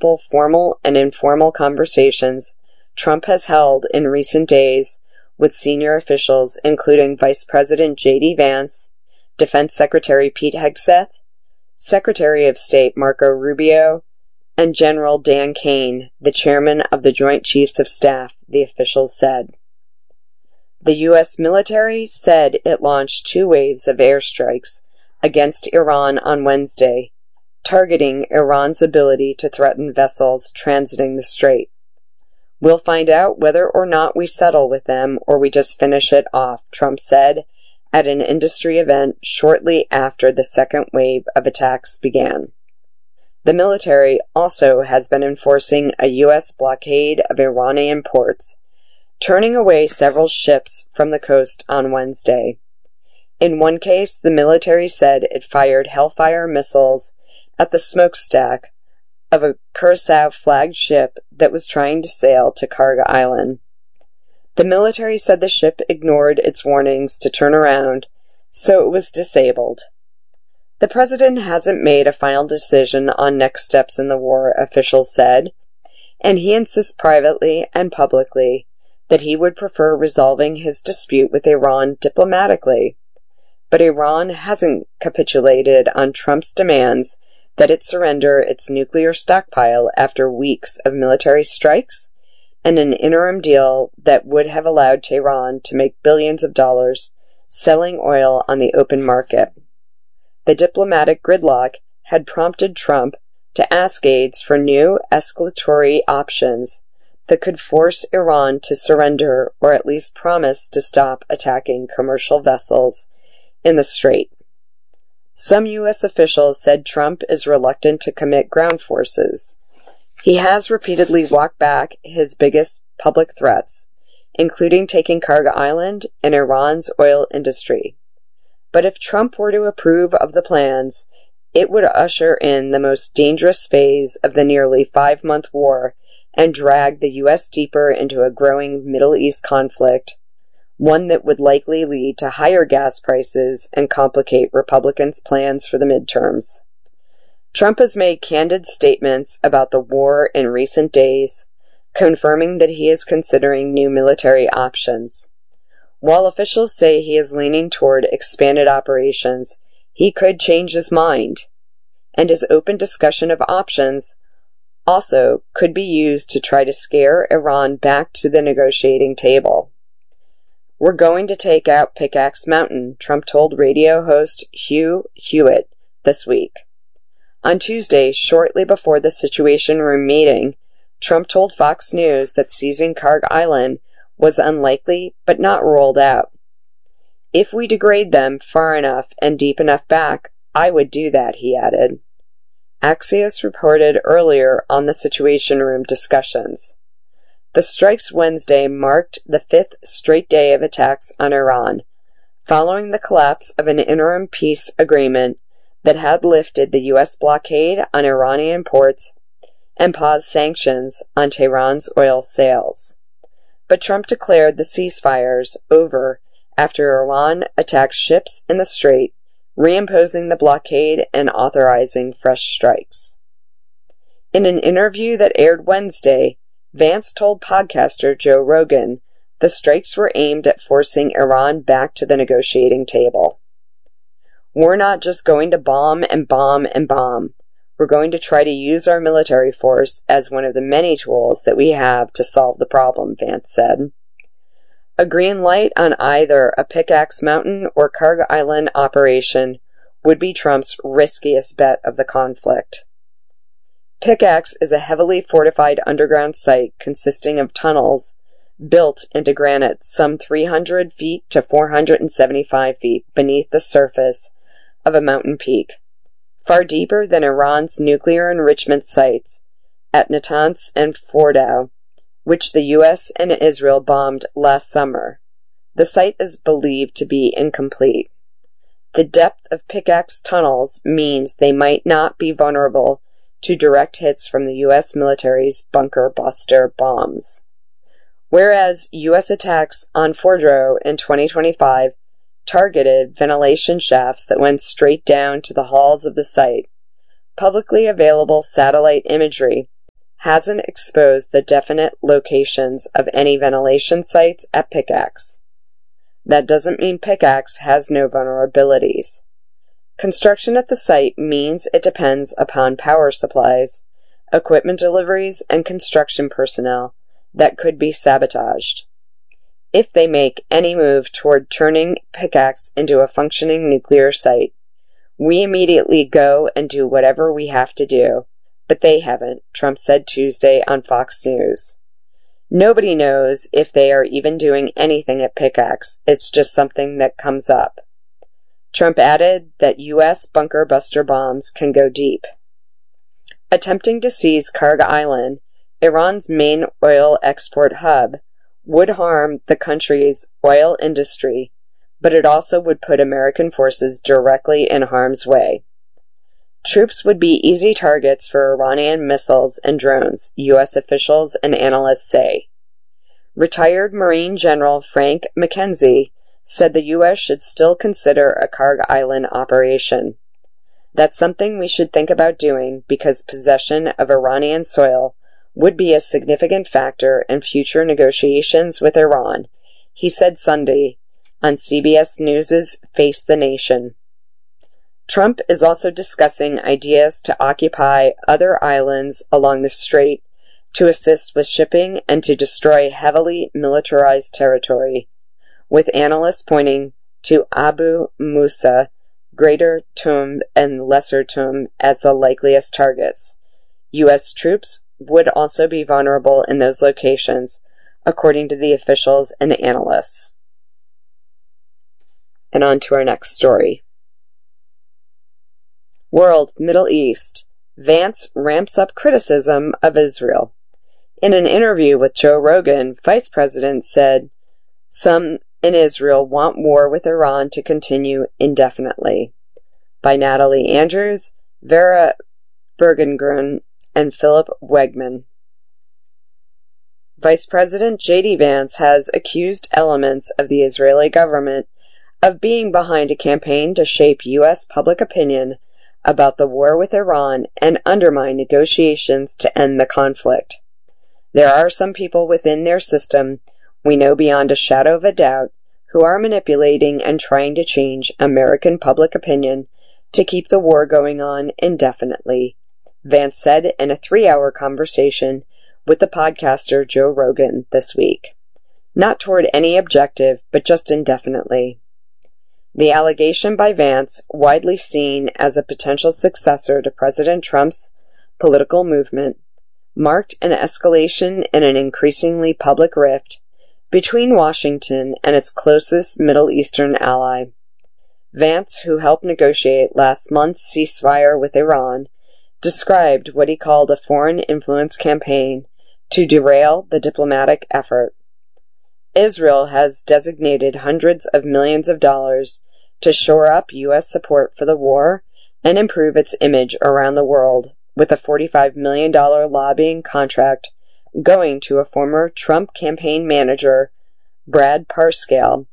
multiple formal and informal conversations Trump has held in recent days with senior officials, including Vice President J.D. Vance, Defense Secretary Pete Hegseth, Secretary of State Marco Rubio, and General Dan Kane, the chairman of the Joint Chiefs of Staff, the officials said. The U.S. military said it launched 2 waves of airstrikes against Iran on Wednesday, targeting Iran's ability to threaten vessels transiting the strait. "We'll find out whether or not we settle with them or we just finish it off," Trump said at an industry event shortly after the second wave of attacks began. The military also has been enforcing a U.S. blockade of Iranian ports, turning away several ships from the coast on Wednesday. In one case, the military said it fired Hellfire missiles at the smokestack of a Curacao-flagged ship that was trying to sail to Karga Island. The military said the ship ignored its warnings to turn around, so it was disabled. The president hasn't made a final decision on next steps in the war, officials said, and he insists privately and publicly that he would prefer resolving his dispute with Iran diplomatically. But Iran hasn't capitulated on Trump's demands that it surrender its nuclear stockpile after weeks of military strikes and an interim deal that would have allowed Tehran to make billions of dollars selling oil on the open market. The diplomatic gridlock had prompted Trump to ask aides for new escalatory options that could force Iran to surrender or at least promise to stop attacking commercial vessels in the strait. Some U.S. officials said Trump is reluctant to commit ground forces. He has repeatedly walked back his biggest public threats, including taking Karga Island and Iran's oil industry. But if Trump were to approve of the plans, it would usher in the most dangerous phase of the nearly 5-month war and drag the U.S. deeper into a growing Middle East conflict, one that would likely lead to higher gas prices and complicate Republicans' plans for the midterms. Trump has made candid statements about the war in recent days, confirming that he is considering new military options. While officials say he is leaning toward expanded operations, he could change his mind, and his open discussion of options also could be used to try to scare Iran back to the negotiating table. "We're going to take out Pickaxe Mountain," Trump told radio host Hugh Hewitt this week. On Tuesday, shortly before the Situation Room meeting, Trump told Fox News that seizing Karga Island was unlikely but not ruled out. "If we degrade them far enough and deep enough back, I would do that," he added. Axios reported earlier on the Situation Room discussions. The strikes Wednesday marked the 5th straight day of attacks on Iran, following the collapse of an interim peace agreement that had lifted the U.S. blockade on Iranian ports and paused sanctions on Tehran's oil sales. But Trump declared the ceasefires over after Iran attacked ships in the strait, reimposing the blockade and authorizing fresh strikes. In an interview that aired Wednesday, Vance told podcaster Joe Rogan the strikes were aimed at forcing Iran back to the negotiating table. "We're not just going to bomb and bomb and bomb. We're going to try to use our military force as one of the many tools that we have to solve the problem," Vance said. A green light on either a Pickaxe Mountain or Karga Island operation would be Trump's riskiest bet of the conflict. Pickaxe is a heavily fortified underground site consisting of tunnels built into granite some 300 feet to 475 feet beneath the surface of a mountain peak, far deeper than Iran's nuclear enrichment sites at Natanz and Fordow, which the U.S. and Israel bombed last summer. The site is believed to be incomplete. The depth of Pickaxe tunnels means they might not be vulnerable to direct hits from the U.S. military's bunker buster bombs. Whereas U.S. attacks on Fordow in 2025 targeted ventilation shafts that went straight down to the halls of the site, publicly available satellite imagery hasn't exposed the definite locations of any ventilation sites at Pickaxe. That doesn't mean Pickaxe has no vulnerabilities. Construction at the site means it depends upon power supplies, equipment deliveries, and construction personnel that could be sabotaged. If they make any move toward turning Pickaxe into a functioning nuclear site, we immediately go and do whatever we have to do, but they haven't, Trump said Tuesday on Fox News. Nobody knows if they are even doing anything at Pickaxe. It's just something that comes up. Trump added that U.S. bunker buster bombs can go deep. Attempting to seize Karg Island, Iran's main oil export hub, would harm the country's oil industry, but it also would put American forces directly in harm's way. Troops would be easy targets for Iranian missiles and drones, U.S. officials and analysts say. Retired Marine General Frank McKenzie said the U.S. should still consider a Karg Island operation. That's something we should think about doing because possession of Iranian soil would be a significant factor in future negotiations with Iran, he said Sunday on CBS News' Face the Nation. Trump is also discussing ideas to occupy other islands along the strait to assist with shipping and to destroy heavily militarized territory, with analysts pointing to Abu Musa, Greater Tum, and Lesser Tum as the likeliest targets. U.S. troops would also be vulnerable in those locations, according to the officials and analysts. And on to our next story. World, Middle East. Vance ramps up criticism of Israel. In an interview with Joe Rogan, Vice President said, "Some in Israel want war with Iran to continue indefinitely." By Natalie Andrews, Vera Bergengren, and Philip Wegman. Vice President J.D. Vance has accused elements of the Israeli government of being behind a campaign to shape U.S. public opinion about the war with Iran and undermine negotiations to end the conflict. There are some people within their system, we know beyond a shadow of a doubt, who are manipulating and trying to change American public opinion to keep the war going on indefinitely, Vance said in a 3-hour conversation with the podcaster Joe Rogan this week. Not toward any objective, but just indefinitely. The allegation by Vance, widely seen as a potential successor to President Trump's political movement, marked an escalation in an increasingly public rift between Washington and its closest Middle Eastern ally. Vance, who helped negotiate last month's ceasefire with Iran, described what he called a foreign influence campaign to derail the diplomatic effort. Israel has designated hundreds of millions of dollars to shore up U.S. support for the war and improve its image around the world, with a $45 million lobbying contract going to a former Trump campaign manager, Brad Parscale.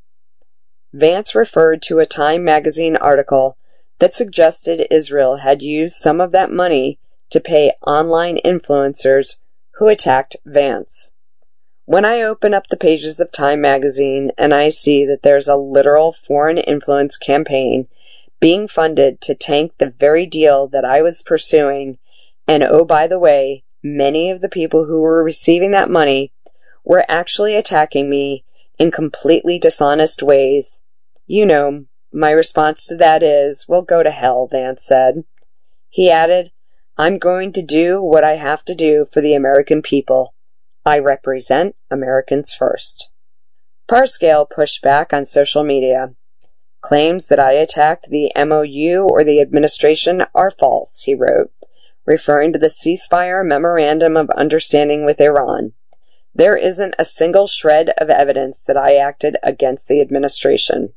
Vance referred to a Time magazine article that suggested Israel had used some of that money to pay online influencers who attacked Vance. When I open up the pages of Time magazine and I see that there's a literal foreign influence campaign being funded to tank the very deal that I was pursuing, and oh, by the way, many of the people who were receiving that money were actually attacking me in completely dishonest ways, you know, my response to that is, well, go to hell, Vance said. He added, I'm going to do what I have to do for the American people. I represent Americans first. Parscale pushed back on social media. Claims that I attacked the MOU or the administration are false, he wrote, referring to the ceasefire memorandum of understanding with Iran. There isn't a single shred of evidence that I acted against the administration.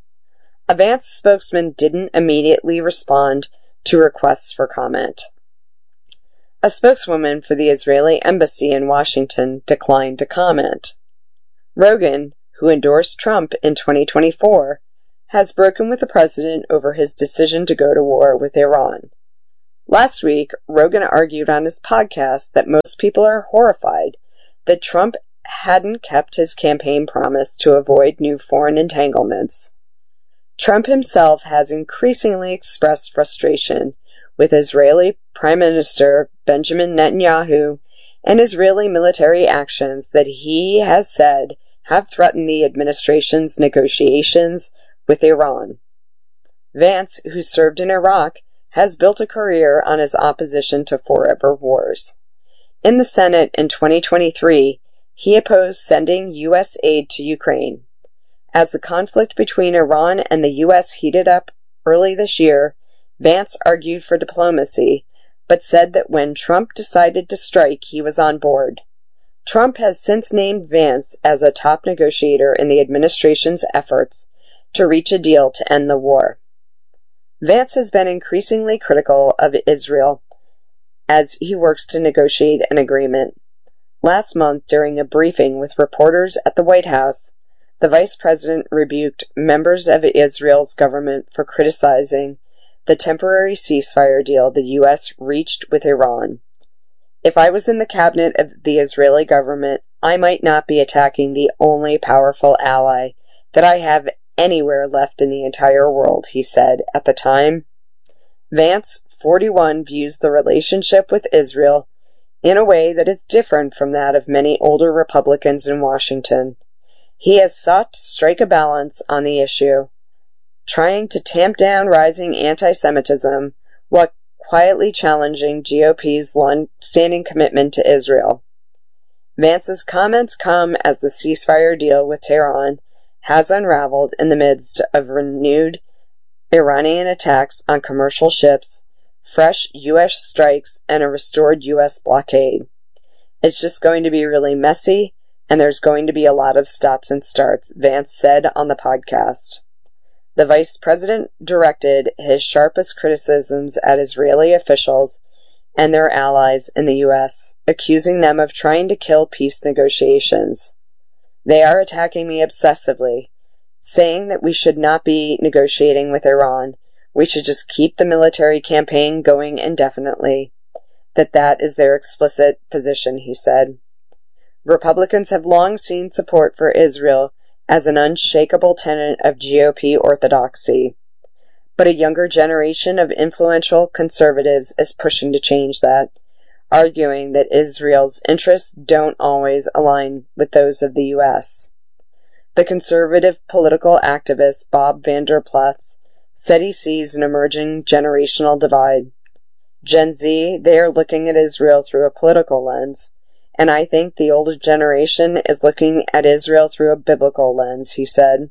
A Vance spokesman didn't immediately respond to requests for comment. A spokeswoman for the Israeli embassy in Washington declined to comment. Rogan, who endorsed Trump in 2024, has broken with the president over his decision to go to war with Iran. Last week, Rogan argued on his podcast that most people are horrified that Trump hadn't kept his campaign promise to avoid new foreign entanglements. Trump himself has increasingly expressed frustration with Israeli Prime Minister Benjamin Netanyahu and Israeli military actions that he has said have threatened the administration's negotiations with Iran. Vance, who served in Iraq, has built a career on his opposition to forever wars. In the Senate in 2023, he opposed sending U.S. aid to Ukraine. As the conflict between Iran and the U.S. heated up early this year, Vance argued for diplomacy, but said that when Trump decided to strike, he was on board. Trump has since named Vance as a top negotiator in the administration's efforts to reach a deal to end the war. Vance has been increasingly critical of Israel as he works to negotiate an agreement. Last month, during a briefing with reporters at the White House, the vice president rebuked members of Israel's government for criticizing the temporary ceasefire deal the U.S. reached with Iran. If I was in the cabinet of the Israeli government, I might not be attacking the only powerful ally that I have anywhere left in the entire world, he said at the time. Vance, 41, views the relationship with Israel in a way that is different from that of many older Republicans in Washington. He has sought to strike a balance on the issue, trying to tamp down rising anti-Semitism while quietly challenging GOP's long-standing commitment to Israel. Vance's comments come as the ceasefire deal with Tehran has unraveled in the midst of renewed Iranian attacks on commercial ships, fresh U.S. strikes, and a restored U.S. blockade. It's just going to be really messy, and there's going to be a lot of stops and starts, Vance said on the podcast. The vice president directed his sharpest criticisms at Israeli officials and their allies in the U.S., accusing them of trying to kill peace negotiations. They are attacking me obsessively, saying that we should not be negotiating with Iran. We should just keep the military campaign going indefinitely. That is their explicit position, he said. Republicans have long seen support for Israel as an unshakable tenet of GOP orthodoxy. But a younger generation of influential conservatives is pushing to change that, arguing that Israel's interests don't always align with those of the U.S. The conservative political activist Bob Vander Plaats said he sees an emerging generational divide. Gen Z, they are looking at Israel through a political lens, and I think the older generation is looking at Israel through a biblical lens, he said.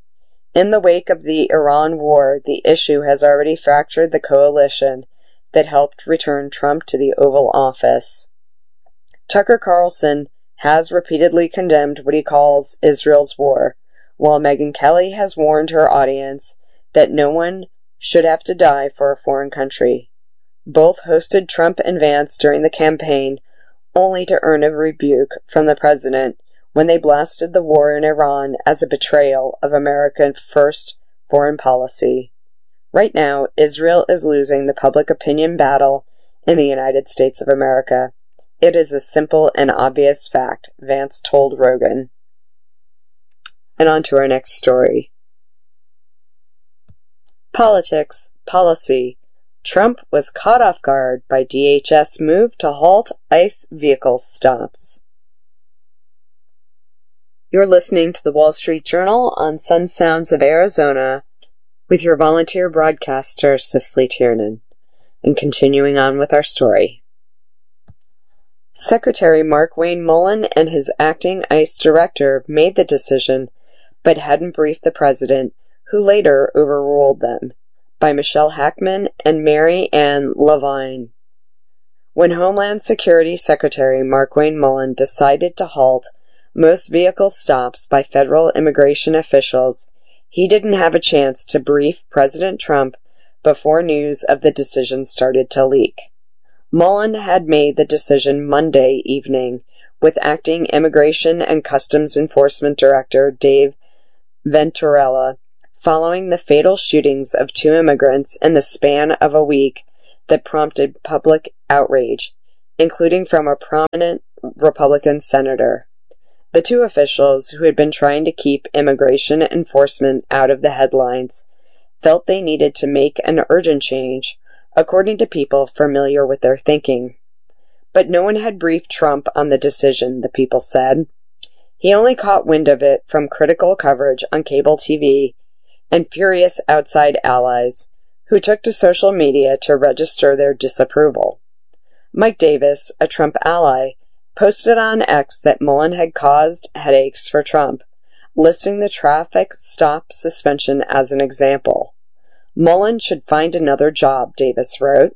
In the wake of the Iran war, the issue has already fractured the coalition that helped return Trump to the Oval Office. Tucker Carlson has repeatedly condemned what he calls Israel's war, while Megyn Kelly has warned her audience that no one should have to die for a foreign country. Both hosted Trump and Vance during the campaign, only to earn a rebuke from the president when they blasted the war in Iran as a betrayal of American first foreign policy. Right now, Israel is losing the public opinion battle in the United States of America. It is a simple and obvious fact, Vance told Rogan. And on to our next story. Politics, policy. Trump was caught off guard by DHS move to halt ICE vehicle stops. You're listening to the Wall Street Journal on Sun Sounds of Arizona with your volunteer broadcaster, Cicely Tiernan. And continuing on with our story. Secretary Markwayne Mullin and his acting ICE director made the decision, but hadn't briefed the president, who later overruled them, by Michelle Hackman and Mary Ann Levine. When Homeland Security Secretary Markwayne Mullin decided to halt most vehicle stops by federal immigration officials, he didn't have a chance to brief President Trump before news of the decision started to leak. Mullin had made the decision Monday evening, with acting Immigration and Customs Enforcement Director Dave Venturella, following the fatal shootings of 2 immigrants in the span of a week that prompted public outrage, including from a prominent Republican senator. The two officials, who had been trying to keep immigration enforcement out of the headlines, felt they needed to make an urgent change, according to people familiar with their thinking. But no one had briefed Trump on the decision, the people said. He only caught wind of it from critical coverage on cable TV and furious outside allies who took to social media to register their disapproval. Mike Davis, a Trump ally, posted on X that Mullen had caused headaches for Trump, listing the traffic stop suspension as an example. Mullen should find another job, Davis wrote.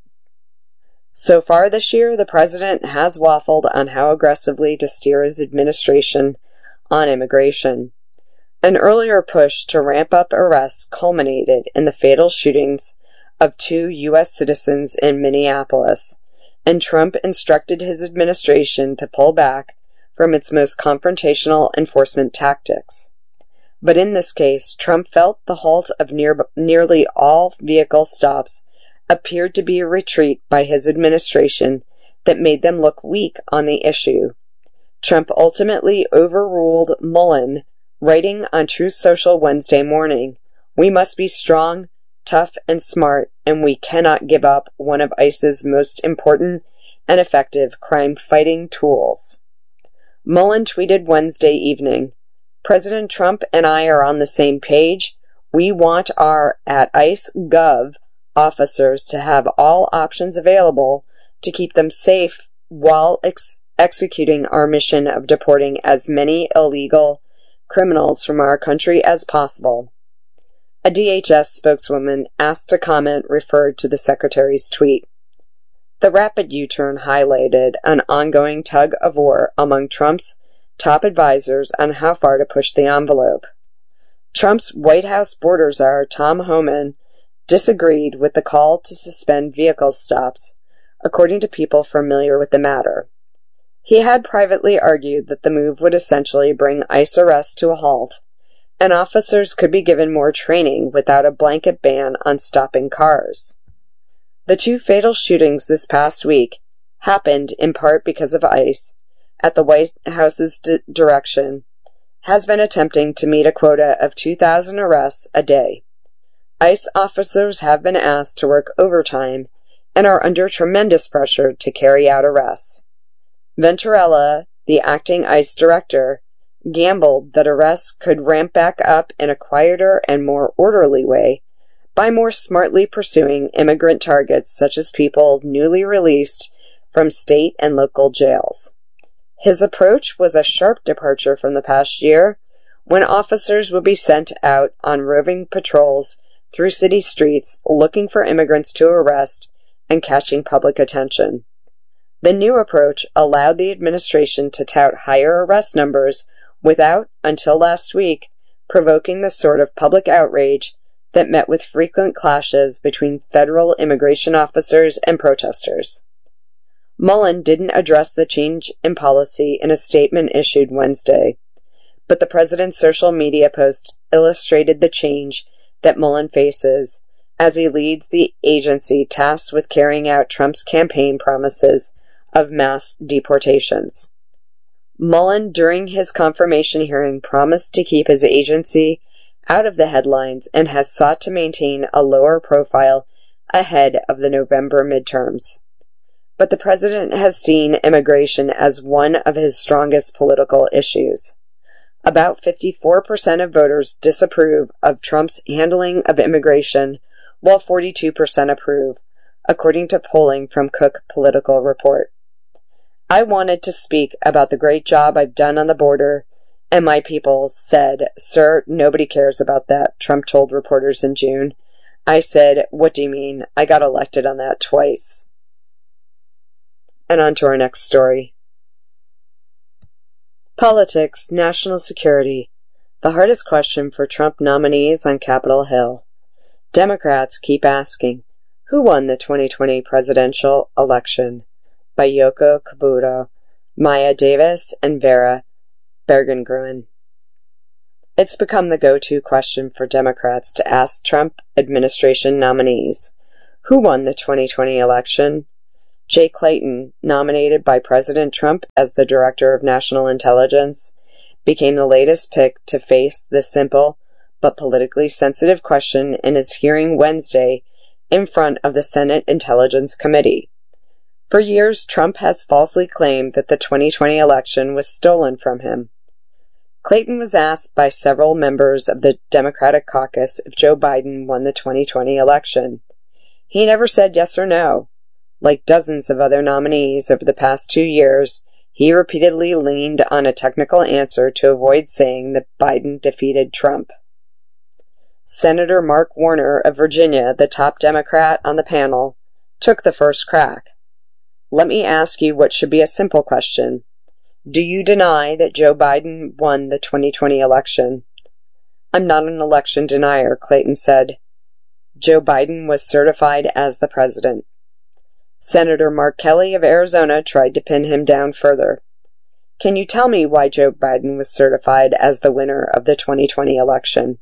So far this year, the president has waffled on how aggressively to steer his administration on immigration. An earlier push to ramp up arrests culminated in the fatal shootings of 2 U.S. citizens in Minneapolis, and Trump instructed his administration to pull back from its most confrontational enforcement tactics. But in this case, Trump felt the halt of nearly all vehicle stops appeared to be a retreat by his administration that made them look weak on the issue. Trump ultimately overruled Mullen, writing on Truth Social Wednesday morning, "We must be strong, tough, and smart, and we cannot give up one of ICE's most important and effective crime-fighting tools." Mullen tweeted Wednesday evening, "President Trump and I are on the same page. We want our @ICE.gov officers to have all options available to keep them safe while executing our mission of deporting as many illegal criminals from our country as possible." A DHS spokeswoman asked to comment referred to the secretary's tweet. The rapid U-turn highlighted an ongoing tug-of-war among Trump's top advisors on how far to push the envelope. Trump's White House border czar, Tom Homan, disagreed with the call to suspend vehicle stops, according to people familiar with the matter. He had privately argued that the move would essentially bring ICE arrests to a halt, and officers could be given more training without a blanket ban on stopping cars. The 2 fatal shootings this past week happened in part because of ICE, at the White House's direction, has been attempting to meet a quota of 2,000 arrests a day. ICE officers have been asked to work overtime and are under tremendous pressure to carry out arrests. Venturella, the acting ICE director, gambled that arrests could ramp back up in a quieter and more orderly way by more smartly pursuing immigrant targets such as people newly released from state and local jails. His approach was a sharp departure from the past year, when officers would be sent out on roving patrols through city streets looking for immigrants to arrest and catching public attention. The new approach allowed the administration to tout higher arrest numbers without, until last week, provoking the sort of public outrage that met with frequent clashes between federal immigration officers and protesters. Mullen didn't address the change in policy in a statement issued Wednesday, but the president's social media post illustrated the change that Mullen faces as he leads the agency tasked with carrying out Trump's campaign promises of mass deportations. Mullen, during his confirmation hearing, promised to keep his agency out of the headlines and has sought to maintain a lower profile ahead of the November midterms. But the president has seen immigration as one of his strongest political issues. About 54% of voters disapprove of Trump's handling of immigration, while 42% approve, according to polling from Cook Political Report. "I wanted to speak about the great job I've done on the border, and my people said, 'Sir, nobody cares about that,' Trump told reporters in June. I said, 'What do you mean? I got elected on that twice.'" And on to our next story. Politics, national security, the hardest question for Trump nominees on Capitol Hill. Democrats keep asking, who won the 2020 presidential election? By Yoko Kabuto, Maya Davis, and Vera Bergengruen. It's become the go-to question for Democrats to ask Trump administration nominees, Who won the 2020 election? Jay Clayton, nominated by President Trump as the Director of National Intelligence, became the latest pick to face the simple but politically sensitive question in his hearing Wednesday in front of the Senate Intelligence Committee. For years, Trump has falsely claimed that the 2020 election was stolen from him. Clayton was asked by several members of the Democratic caucus if Joe Biden won the 2020 election. He never said yes or no. Like dozens of other nominees over the past 2 years, he repeatedly leaned on a technical answer to avoid saying that Biden defeated Trump. Senator Mark Warner of Virginia, the top Democrat on the panel, took the first crack. Let me ask you what should be a simple question. Do you deny that Joe Biden won the 2020 election? I'm not an election denier, Clayton said. Joe Biden was certified as the president. Senator Mark Kelly of Arizona tried to pin him down further. Can you tell me why Joe Biden was certified as the winner of the 2020 election?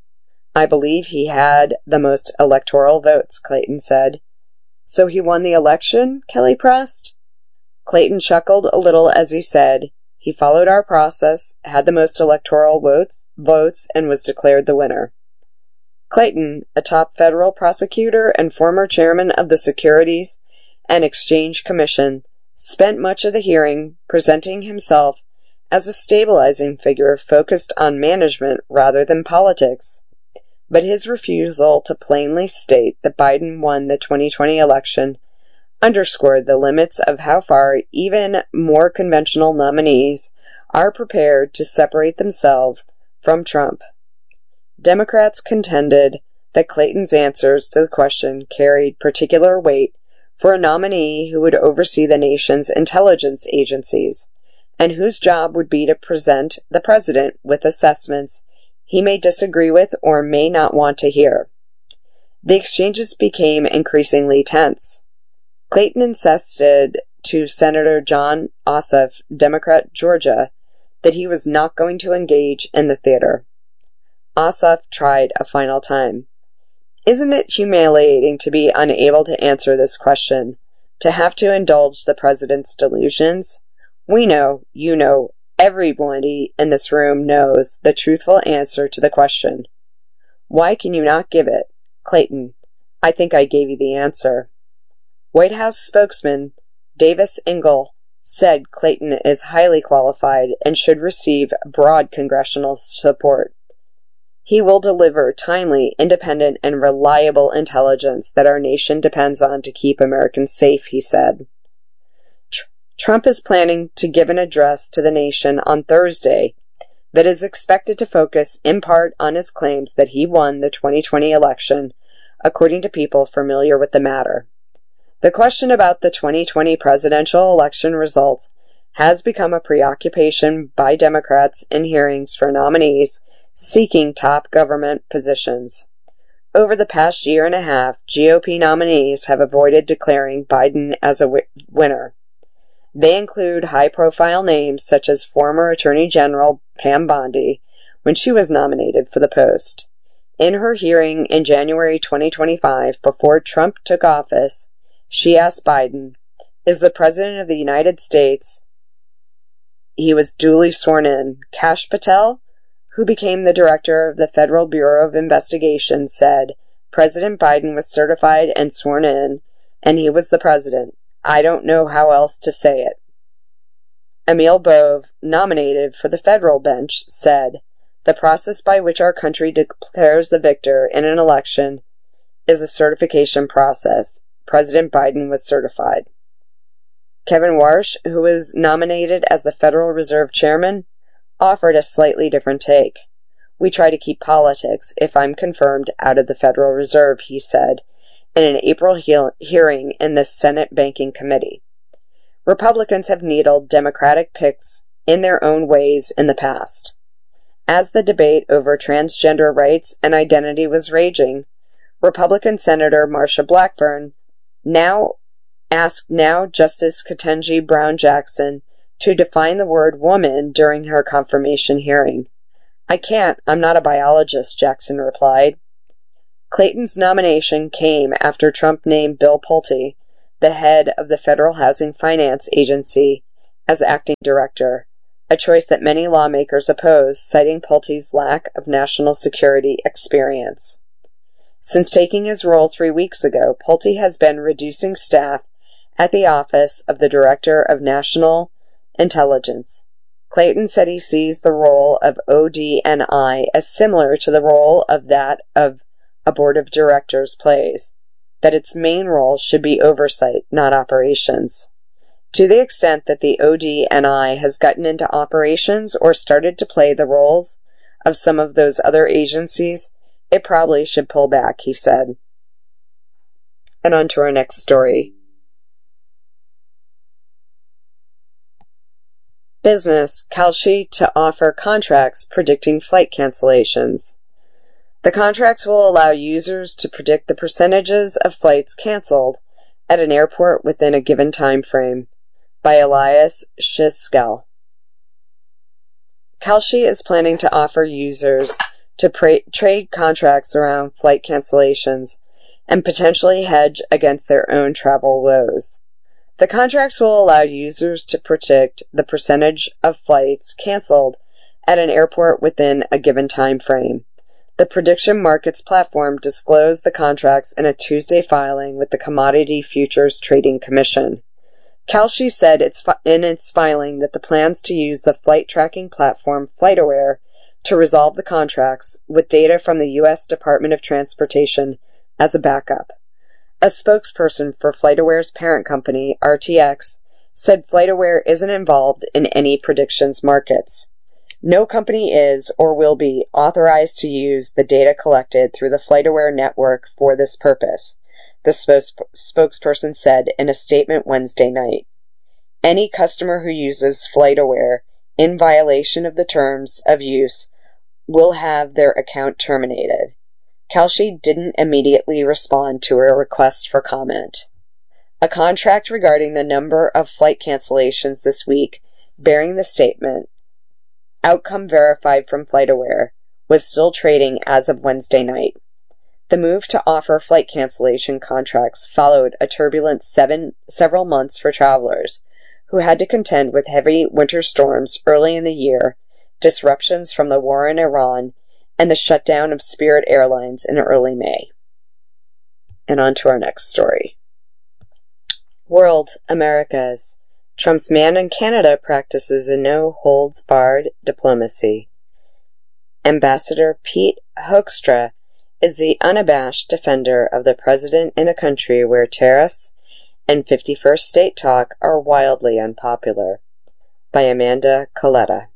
I believe he had the most electoral votes, Clayton said. So he won the election? Kelly pressed. Clayton chuckled a little as he said, he followed our process, had the most electoral votes, and was declared the winner. Clayton, a top federal prosecutor and former chairman of the Securities and Exchange Commission, spent much of the hearing presenting himself as a stabilizing figure focused on management rather than politics. But his refusal to plainly state that Biden won the 2020 election underscored the limits of how far even more conventional nominees are prepared to separate themselves from Trump. Democrats contended that Clayton's answers to the question carried particular weight for a nominee who would oversee the nation's intelligence agencies, and whose job would be to present the president with assessments he may disagree with or may not want to hear. The exchanges became increasingly tense. Clayton insisted to Senator Jon Ossoff, Democrat Georgia, that he was not going to engage in the theater. Ossoff tried a final time. Isn't it humiliating to be unable to answer this question, to have to indulge the president's delusions? We know, you know, everybody in this room knows the truthful answer to the question. Why can you not give it? Clayton, I think I gave you the answer. White House spokesman Davis Ingle said Clayton is highly qualified and should receive broad congressional support. He will deliver timely, independent, and reliable intelligence that our nation depends on to keep Americans safe, he said. Trump is planning to give an address to the nation on Thursday that is expected to focus in part on his claims that he won the 2020 election, according to people familiar with the matter. The question about the 2020 presidential election results has become a preoccupation by Democrats in hearings for nominees seeking top government positions. Over the past year and a half, GOP nominees have avoided declaring Biden as a winner. They include high-profile names such as former Attorney General Pam Bondi, when she was nominated for the post. In her hearing in January 2025, before Trump took office, she asked Biden, "Is the President of the United States?" He was duly sworn in. Kash Patel, who became the director of the Federal Bureau of Investigation, said, "President Biden was certified and sworn in, and he was the president. I don't know how else to say it." Emil Bove, nominated for the federal bench, said, "The process by which our country declares the victor in an election is a certification process. President Biden was certified." Kevin Warsh, who was nominated as the Federal Reserve Chairman, offered a slightly different take. "We try to keep politics, if I'm confirmed, out of the Federal Reserve," he said in an April hearing in the Senate Banking Committee. Republicans have needled Democratic picks in their own ways in the past. As the debate over transgender rights and identity was raging, Republican Senator Marsha Blackburn asked Justice Ketanji Brown Jackson to define the word woman during her confirmation hearing. "I can't, I'm not a biologist," Jackson replied. Clayton's nomination came after Trump named Bill Pulte, the head of the Federal Housing Finance Agency, as acting director, a choice that many lawmakers opposed, citing Pulte's lack of national security experience. Since taking his role 3 weeks ago, Pulte has been reducing staff at the Office of the Director of National Intelligence. Clayton said he sees the role of ODNI as similar to the role of that of a board of directors plays, that its main role should be oversight, not operations. To the extent that the ODNI has gotten into operations or started to play the roles of some of those other agencies, it probably should pull back, he said. And on to our next story. Business, Kalshi to offer contracts predicting flight cancellations. The contracts will allow users to predict the percentages of flights canceled at an airport within a given time frame. By Elias Shiskel. Kalshi is planning to offer users to trade contracts around flight cancellations and potentially hedge against their own travel woes. The contracts will allow users to predict the percentage of flights canceled at an airport within a given time frame. The prediction markets platform disclosed the contracts in a Tuesday filing with the Commodity Futures Trading Commission. Kalshi said in its filing that the plans to use the flight tracking platform FlightAware to resolve the contracts with data from the U.S. Department of Transportation as a backup. A spokesperson for FlightAware's parent company, RTX, said FlightAware isn't involved in any predictions markets. No company is or will be authorized to use the data collected through the FlightAware network for this purpose, the spokesperson said in a statement Wednesday night. Any customer who uses FlightAware in violation of the terms of use will have their account terminated. Kalshi didn't immediately respond to a request for comment. A contract regarding the number of flight cancellations this week, bearing the statement, "Outcome verified from FlightAware," was still trading as of Wednesday night. The move to offer flight cancellation contracts followed a turbulent several months for travelers, who had to contend with heavy winter storms early in the year, disruptions from the war in Iran, and the shutdown of Spirit Airlines in early May. And on to our next story. World Americas. Trump's man in Canada practices a no-holds-barred diplomacy. Ambassador Pete Hoekstra is the unabashed defender of the president in a country where tariffs and 51st state talk are wildly unpopular. By Amanda Coletta.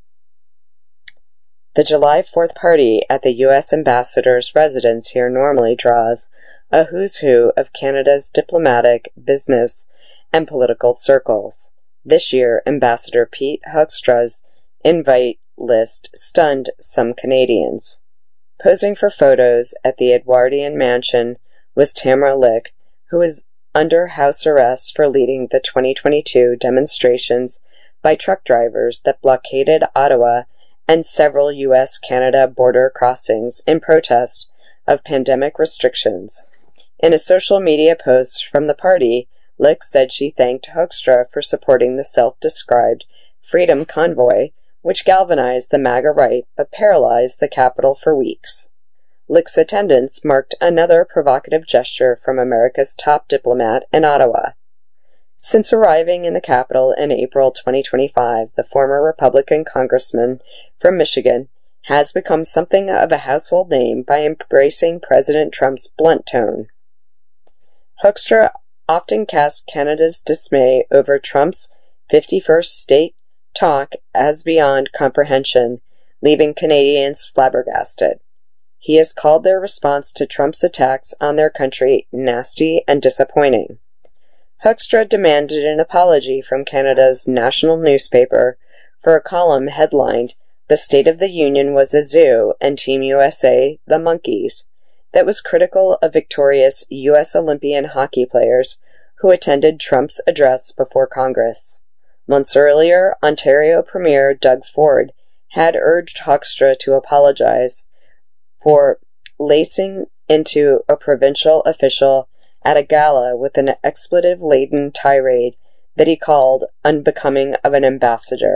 The July 4th party at the U.S. ambassador's residence here normally draws a who's who of Canada's diplomatic, business, and political circles. This year, Ambassador Pete Hoekstra's invite list stunned some Canadians. Posing for photos at the Edwardian Mansion was Tamara Lick, who is under house arrest for leading the 2022 demonstrations by truck drivers that blockaded Ottawa and several U.S.-Canada border crossings in protest of pandemic restrictions. In a social media post from the party, Lick said she thanked Hoekstra for supporting the self-described Freedom Convoy, which galvanized the MAGA right but paralyzed the Capitol for weeks. Lick's attendance marked another provocative gesture from America's top diplomat in Ottawa. Since arriving in the Capitol in April 2025, the former Republican congressman from Michigan has become something of a household name by embracing President Trump's blunt tone. Hoekstra often cast Canada's dismay over Trump's 51st state talk as beyond comprehension, leaving Canadians flabbergasted. He has called their response to Trump's attacks on their country nasty and disappointing. Hoekstra demanded an apology from Canada's national newspaper for a column headlined, "The State of the Union was a zoo and Team USA the monkeys," that was critical of victorious U.S. Olympian hockey players who attended Trump's address before Congress. Months earlier, Ontario Premier Doug Ford had urged Hoekstra to apologize for lacing into a provincial official at a gala with an expletive-laden tirade that he called unbecoming of an ambassador.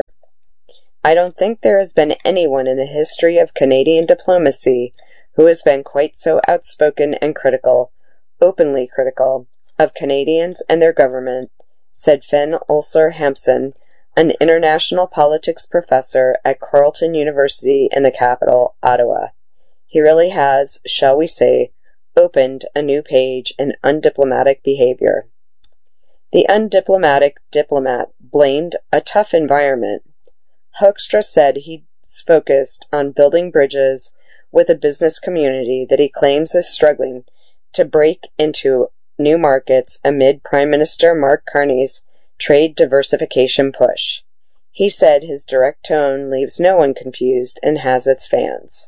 I don't think there has been anyone in the history of Canadian diplomacy who has been quite so outspoken and critical, openly critical, of Canadians and their government, said Finn Ulcer-Hampson, an international politics professor at Carleton University in the capital, Ottawa. He really has, shall we say, opened a new page in undiplomatic behavior. The undiplomatic diplomat blamed a tough environment. Hoekstra said he's focused on building bridges with a business community that he claims is struggling to break into new markets amid Prime Minister Mark Carney's trade diversification push. He said his direct tone leaves no one confused and has its fans.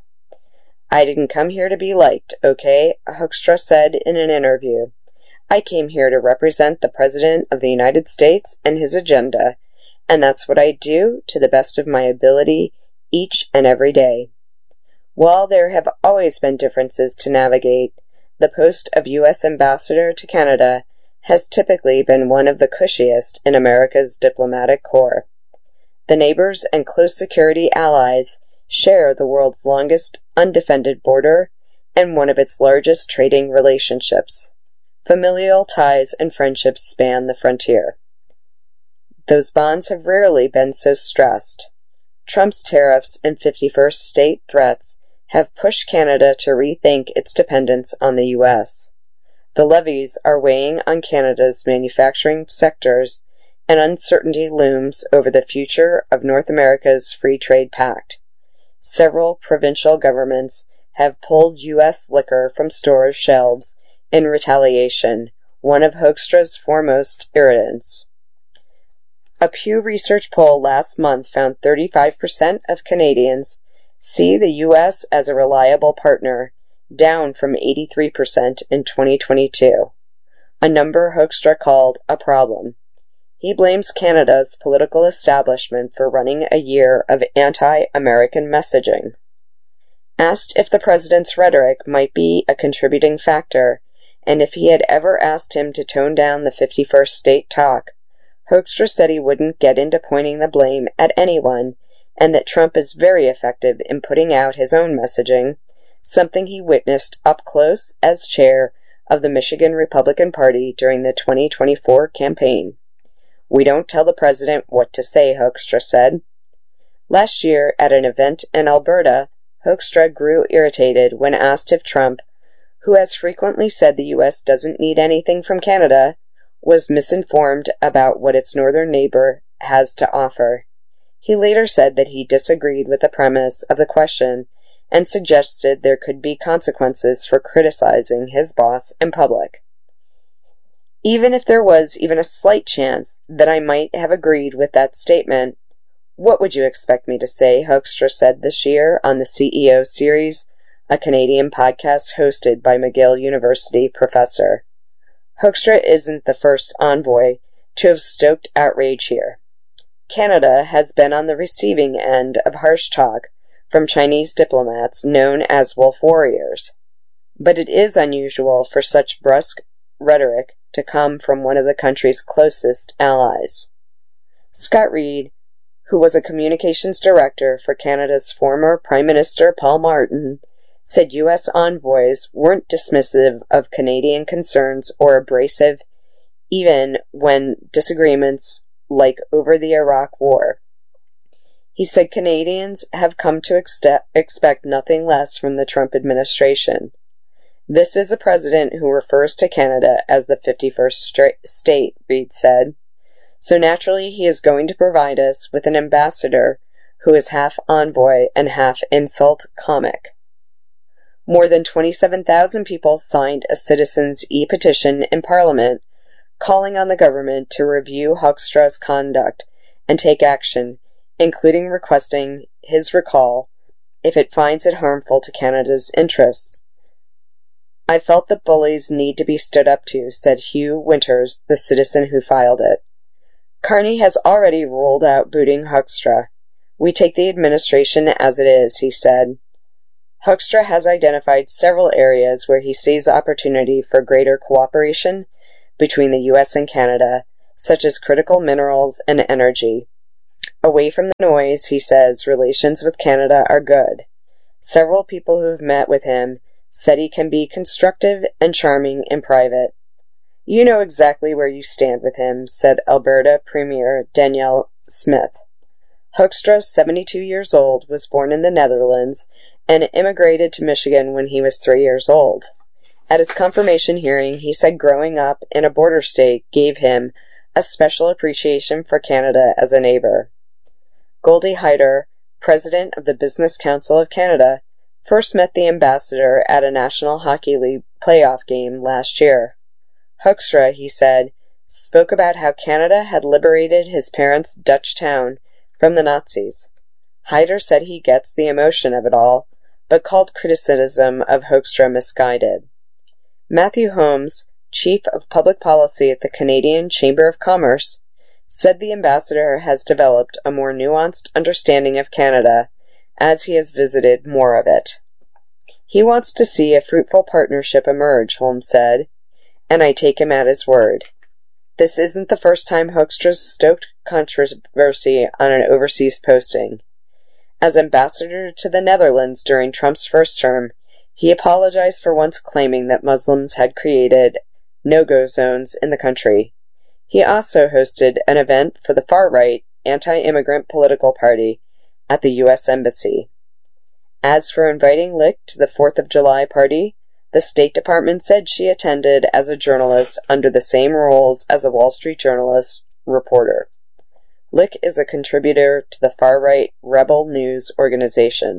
I didn't come here to be liked, okay? Hoekstra said in an interview. I came here to represent the President of the United States and his agenda, and that's what I do to the best of my ability each and every day. While there have always been differences to navigate, the post of U.S. Ambassador to Canada has typically been one of the cushiest in America's diplomatic corps. The neighbors and close security allies share the world's longest undefended border and one of its largest trading relationships. Familial ties and friendships span the frontier. Those bonds have rarely been so stressed. Trump's tariffs and 51st state threats have pushed Canada to rethink its dependence on the U.S. The levies are weighing on Canada's manufacturing sectors, and uncertainty looms over the future of North America's Free Trade Pact. Several provincial governments have pulled U.S. liquor from store shelves in retaliation, one of Hoekstra's foremost irritants. A Pew Research poll last month found 35% of Canadians see the U.S. as a reliable partner, down from 83% in 2022, a number Hoekstra called a problem. He blames Canada's political establishment for running a year of anti-American messaging. Asked if the president's rhetoric might be a contributing factor, and if he had ever asked him to tone down the 51st state talk, Hoekstra said he wouldn't get into pointing the blame at anyone, and that Trump is very effective in putting out his own messaging, something he witnessed up close as chair of the Michigan Republican Party during the 2024 campaign. We don't tell the president what to say, Hoekstra said. Last year, at an event in Alberta, Hoekstra grew irritated when asked if Trump, who has frequently said the U.S. doesn't need anything from Canada, was misinformed about what its northern neighbor has to offer. He later said that he disagreed with the premise of the question and suggested there could be consequences for criticizing his boss in public. Even if there was even a slight chance that I might have agreed with that statement, what would you expect me to say, Hoekstra said this year on the CEO series, a Canadian podcast hosted by McGill University professor. Hoekstra isn't the first envoy to have stoked outrage here. Canada has been on the receiving end of harsh talk from Chinese diplomats known as wolf warriors, but it is unusual for such brusque rhetoric to come from one of the country's closest allies. Scott Reid, who was a communications director for Canada's former Prime Minister Paul Martin, said U.S. envoys weren't dismissive of Canadian concerns or abrasive, even when disagreements like over the Iraq War. He said Canadians have come to expect nothing less from the Trump administration. This is a president who refers to Canada as the 51st state, Reid said. So naturally he is going to provide us with an ambassador who is half envoy and half insult comic. More than 27,000 people signed a citizens' e-petition in Parliament calling on the government to review Hoekstra's conduct and take action, including requesting his recall if it finds it harmful to Canada's interests. I felt that bullies need to be stood up to, said Hugh Winters, the citizen who filed it. Carney has already rolled out booting Hoekstra. We take the administration as it is, he said. Hoekstra has identified several areas where he sees opportunity for greater cooperation between the U.S. and Canada, such as critical minerals and energy. Away from the noise, he says, relations with Canada are good. Several people who have met with him said he can be constructive and charming in private. You know exactly where you stand with him, said Alberta Premier Danielle Smith. Hoekstra, 72 years old, was born in the Netherlands and immigrated to Michigan when he was 3 years old. At his confirmation hearing, he said growing up in a border state gave him a special appreciation for Canada as a neighbor. Goldie Hyder, president of the Business Council of Canada, first met the ambassador at a National Hockey League playoff game last year. Hoekstra, he said, spoke about how Canada had liberated his parents' Dutch town from the Nazis. Hyder said he gets the emotion of it all, but called criticism of Hoekstra misguided. Matthew Holmes, Chief of Public Policy at the Canadian Chamber of Commerce, said the ambassador has developed a more nuanced understanding of Canada as he has visited more of it. He wants to see a fruitful partnership emerge, Holmes said, and I take him at his word. This isn't the first time Hoekstra's stoked controversy on an overseas posting. As ambassador to the Netherlands during Trump's first term, he apologized for once claiming that Muslims had created no-go zones in the country. He also hosted an event for the far-right, anti-immigrant political party at the U.S. Embassy. As for inviting Lick to the 4th of July party, the State Department said she attended as a journalist under the same rules as a Wall Street journalist reporter. Lick is a contributor to the far-right Rebel News organization.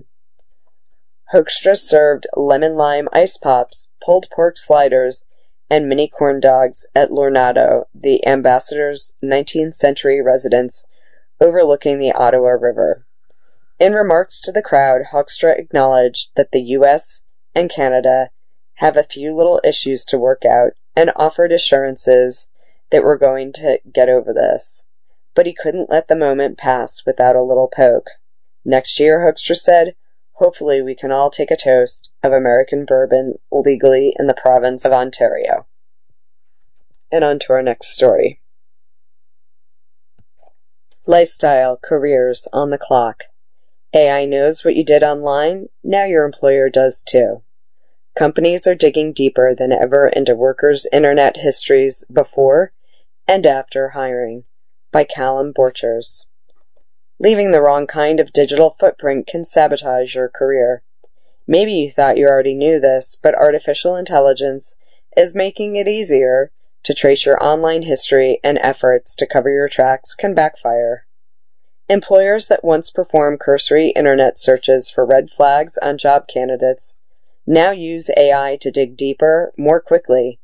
Hoekstra served lemon-lime ice pops, pulled pork sliders, and mini corn dogs at Lornado, the ambassador's 19th century residence overlooking the Ottawa River. In remarks to the crowd, Hoekstra acknowledged that the U.S. and Canada have a few little issues to work out and offered assurances that we're going to get over this. But he couldn't let the moment pass without a little poke. Next year, Hoekstra said, hopefully we can all take a toast of American bourbon legally in the province of Ontario. And on to our next story. Lifestyle, careers on the clock. AI knows what you did online, now your employer does too. Companies are digging deeper than ever into workers' internet histories before and after hiring. By Callum Borchers. Leaving the wrong kind of digital footprint can sabotage your career. Maybe you thought you already knew this, but artificial intelligence is making it easier to trace your online history, and efforts to cover your tracks can backfire. Employers that once performed cursory internet searches for red flags on job candidates now use AI to dig deeper more quickly.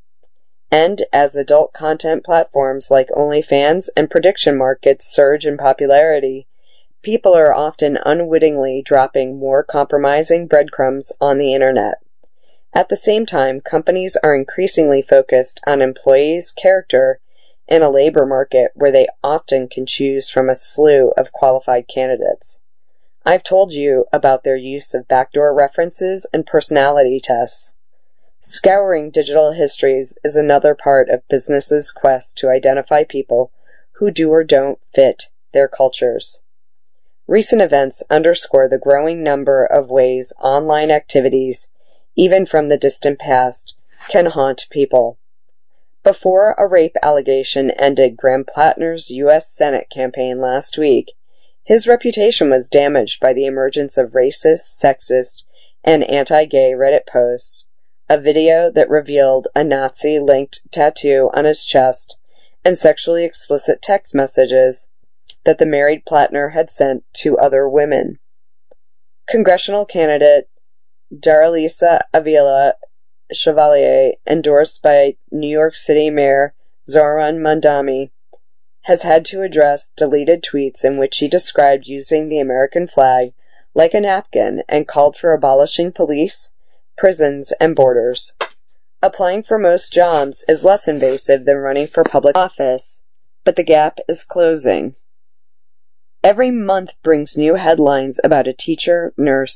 And as adult content platforms like OnlyFans and prediction markets surge in popularity, people are often unwittingly dropping more compromising breadcrumbs on the internet. At the same time, companies are increasingly focused on employees' character in a labor market where they often can choose from a slew of qualified candidates. I've told you about their use of backdoor references and personality tests. Scouring digital histories is another part of businesses' quest to identify people who do or don't fit their cultures. Recent events underscore the growing number of ways online activities, even from the distant past, can haunt people. Before a rape allegation ended Graham Plattner's U.S. Senate campaign last week, his reputation was damaged by the emergence of racist, sexist, and anti-gay Reddit posts, a video that revealed a Nazi-linked tattoo on his chest, and sexually explicit text messages that the married Plattner had sent to other women. Congressional candidate Darlisa Avila Chevalier, endorsed by New York City Mayor Zohran Mamdani, has had to address deleted tweets in which she described using the American flag like a napkin and called for abolishing police, prisons, and borders. Applying for most jobs is less invasive than running for public office, but the gap is closing. Every month brings new headlines about a teacher, nurse,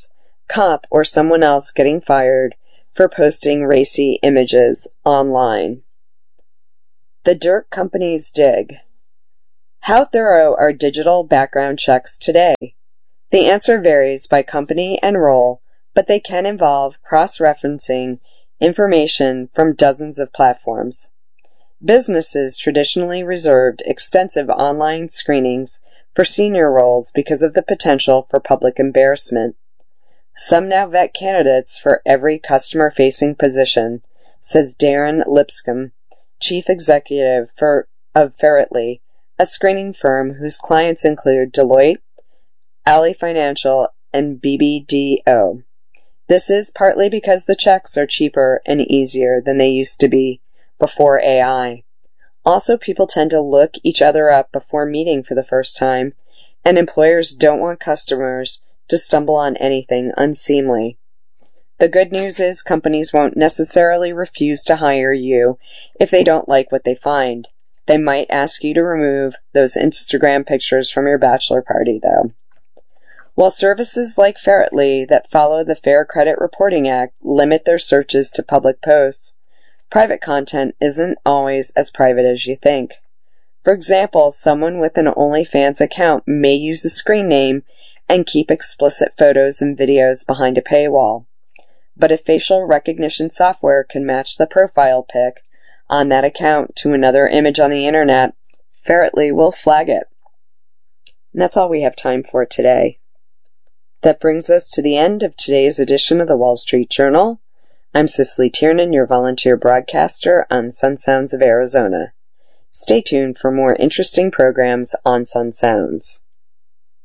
cop or someone else getting fired for posting racy images online. The dirt companies dig. How thorough are digital background checks today? The answer varies by company and role, but they can involve cross-referencing information from dozens of platforms. Businesses traditionally reserved extensive online screenings for senior roles because of the potential for public embarrassment. Some now vet candidates for every customer-facing position, says Darren Lipscomb, Chief Executive of Ferretly, a screening firm whose clients include Deloitte, Ally Financial, and BBDO. This is partly because the checks are cheaper and easier than they used to be before AI. Also, people tend to look each other up before meeting for the first time, and employers don't want customers to stumble on anything unseemly. The good news is companies won't necessarily refuse to hire you if they don't like what they find. They might ask you to remove those Instagram pictures from your bachelor party, though. While services like Ferretly that follow the Fair Credit Reporting Act limit their searches to public posts, private content isn't always as private as you think. For example, someone with an OnlyFans account may use a screen name and keep explicit photos and videos behind a paywall. But if facial recognition software can match the profile pic on that account to another image on the internet, Ferretly will flag it. And that's all we have time for today. That brings us to the end of today's edition of the Wall Street Journal. I'm Cicely Tiernan, your volunteer broadcaster on Sun Sounds of Arizona. Stay tuned for more interesting programs on Sun Sounds.